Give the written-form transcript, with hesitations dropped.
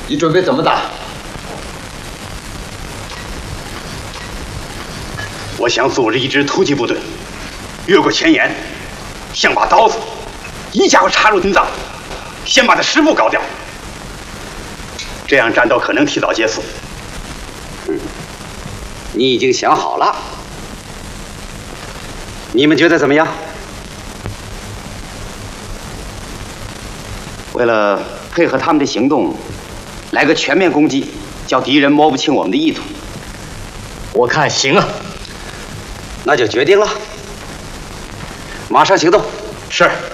你准备怎么打？ 我想组织一支突击部队，越过前沿，像把刀子，一家伙插入心脏，先把他师部搞掉，这样战斗可能提早结束。 你已经想好了，你们觉得怎么样？为了配合他们的行动，来个全面攻击，叫敌人摸不清我们的意图。 我看行啊。 那就决定了，马上行动。 是。